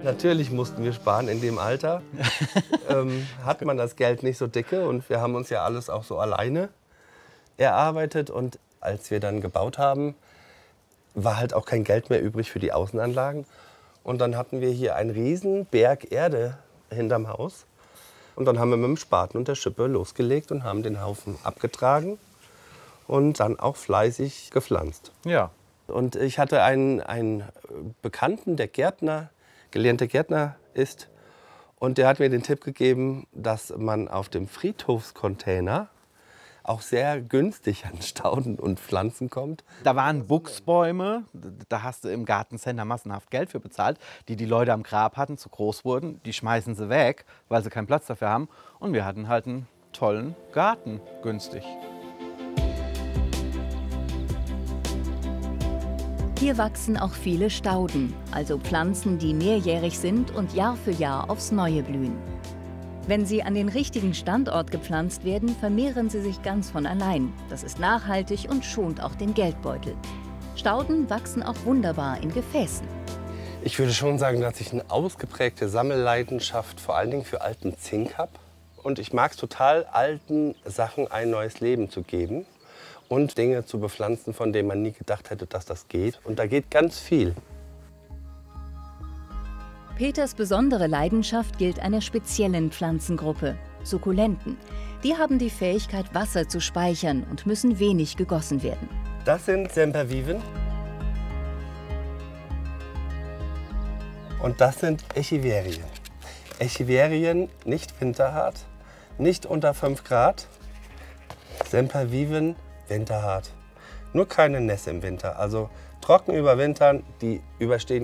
Natürlich mussten wir sparen in dem Alter. Hat man das Geld nicht so dicke und wir haben uns ja alles auch so alleine erarbeitet. Und als wir dann gebaut haben, war halt auch kein Geld mehr übrig für die Außenanlagen. Und dann hatten wir hier einen riesen Berg Erde hinterm Haus. Und dann haben wir mit dem Spaten und der Schippe losgelegt und haben den Haufen abgetragen und dann auch fleißig gepflanzt. Ja. Und ich hatte einen Bekannten, der gelernter Gärtner ist. Und der hat mir den Tipp gegeben, dass man auf dem Friedhofscontainer auch sehr günstig an Stauden und Pflanzen kommt. Da waren Buchsbäume, da hast du im Gartencenter massenhaft Geld für bezahlt, die Leute am Grab hatten, zu groß wurden. Die schmeißen sie weg, weil sie keinen Platz dafür haben. Und wir hatten halt einen tollen Garten, günstig. Hier wachsen auch viele Stauden, also Pflanzen, die mehrjährig sind und Jahr für Jahr aufs Neue blühen. Wenn sie an den richtigen Standort gepflanzt werden, vermehren sie sich ganz von allein. Das ist nachhaltig und schont auch den Geldbeutel. Stauden wachsen auch wunderbar in Gefäßen. Ich würde schon sagen, dass ich eine ausgeprägte Sammelleidenschaft vor allen Dingen für alten Zink habe. Und ich mag es total, alten Sachen ein neues Leben zu geben und Dinge zu bepflanzen, von denen man nie gedacht hätte, dass das geht. Und da geht ganz viel. Peters besondere Leidenschaft gilt einer speziellen Pflanzengruppe, Sukkulenten. Die haben die Fähigkeit, Wasser zu speichern und müssen wenig gegossen werden. Das sind Semperviven. Und das sind Echeverien. Echeverien nicht winterhart, nicht unter 5 Grad. Semperviven winterhart. Nur keine Nässe im Winter. Also trocken überwintern, die überstehen